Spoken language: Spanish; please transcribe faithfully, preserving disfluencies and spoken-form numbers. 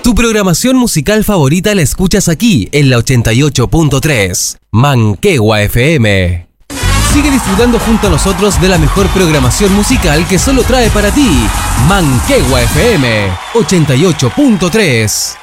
Tu programación musical favorita la escuchas aquí, en la ochenta y ocho punto tres. Manquehue F M. Sigue disfrutando junto a nosotros de la mejor programación musical que solo trae para ti Manquehue F M ochenta y ocho punto tres.